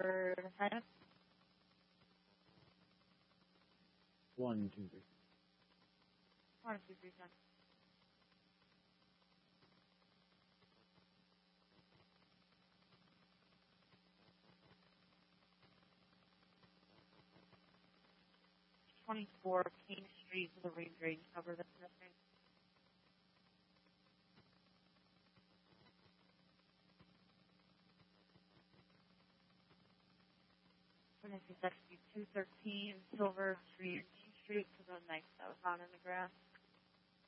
for Hannah. 1, 2, 3. 1, 2, 3, 10. .24 King Street for the range cover that's missing. This is actually 213 Silver Street, King Street, to the knife that was found in the grass.